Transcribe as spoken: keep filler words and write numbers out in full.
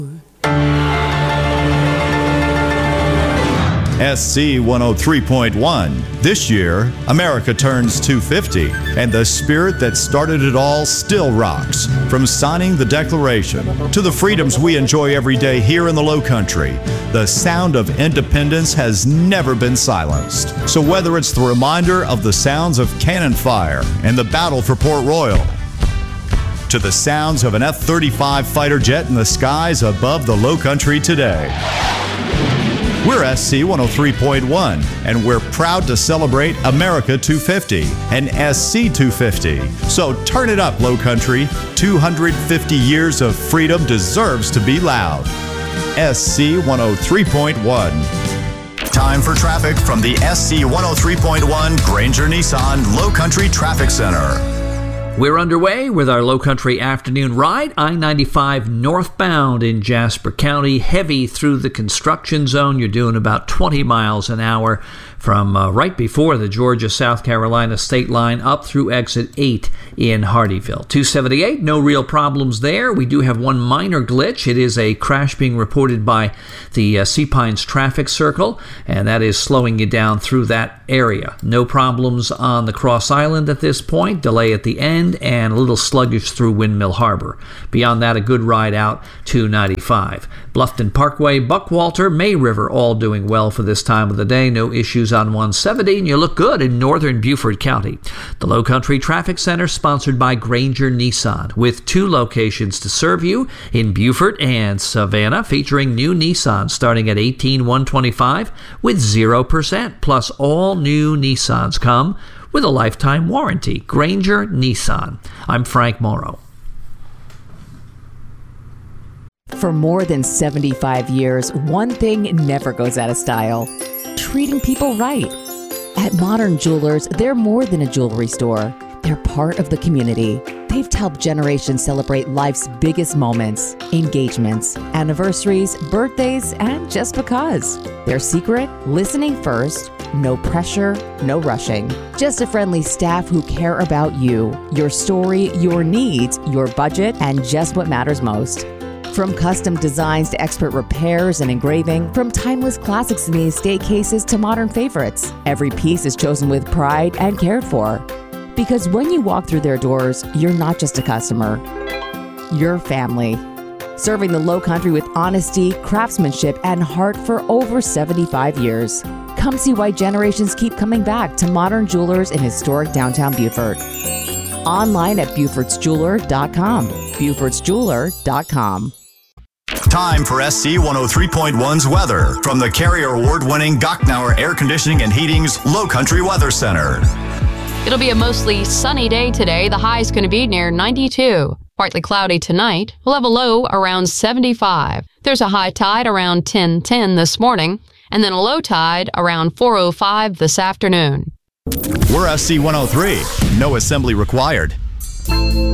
S C one oh three point one. This year, America turns two fifty, and the spirit that started it all still rocks. From signing the Declaration to the freedoms we enjoy every day here in the Low Country, the sound of independence has never been silenced. So whether it's the reminder of the sounds of cannon fire and the battle for Port Royal, to the sounds of an F thirty-five fighter jet in the skies above the Low Country today, we're S C one oh three point one, and we're proud to celebrate America two fifty and S C two fifty. So turn it up, Low Country. two hundred fifty years of freedom deserves to be loud. S C one oh three point one. Time for traffic from the S C one oh three point one Granger Nissan Low Country Traffic Center. We're underway with our Low Country afternoon ride. I ninety-five northbound in Jasper County, heavy through the construction zone. You're doing about twenty miles an hour from uh, right before the Georgia-South Carolina state line up through exit eight in Hardeeville. two seventy-eight, no real problems there. We do have one minor glitch. It is a crash being reported by the uh, Sea Pines traffic circle, and that is slowing you down through that area. No problems on the Cross Island at this point. Delay at the end and a little sluggish through Windmill Harbor. Beyond that, a good ride out to ninety-five. Bluffton Parkway, Buckwalter, May River, all doing well for this time of the day. No issues on one seventy, and you look good in northern Beaufort County. The Low Country Traffic Center, sponsored by Granger Nissan, with two locations to serve you in Beaufort and Savannah, featuring new Nissan starting at eighteen thousand one hundred twenty-five dollars with zero percent. Plus, all new Nissans come with a lifetime warranty. Granger Nissan. I'm Frank Morrow. For more than seventy-five years, one thing never goes out of style: treating people right. At Modern Jewelers, they're more than a jewelry store. They're part of the community. They've helped generations celebrate life's biggest moments, engagements, anniversaries, birthdays, and just because. Their secret? Listening first, no pressure, no rushing. Just a friendly staff who care about you, your story, your needs, your budget, and just what matters most. From custom designs to expert repairs and engraving, from timeless classics in the estate cases to modern favorites, every piece is chosen with pride and cared for. Because when you walk through their doors, you're not just a customer, you're family. Serving the Low Country with honesty, craftsmanship, and heart for over seventy-five years. Come see why generations keep coming back to Modern Jewelers in historic downtown Beaufort. Online at Beauforts Jeweler dot com. Beauforts Jeweler dot com. Time for S C one oh three point one's weather from the Carrier Award-winning Gocknauer Air Conditioning and Heating's Low Country Weather Center. It'll be a mostly sunny day today. The high is going to be near ninety-two. Partly cloudy tonight. We'll have a low around seventy-five. There's a high tide around ten ten this morning, and then a low tide around four oh five this afternoon. We're S C one oh three. No assembly required.